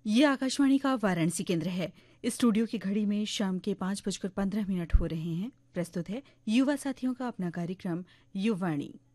ये आकाशवाणी का वाराणसी केंद्र है। स्टूडियो की घड़ी में शाम के 5:15 हो रहे हैं। प्रस्तुत है युवा साथियों का अपना कार्यक्रम युवाणी।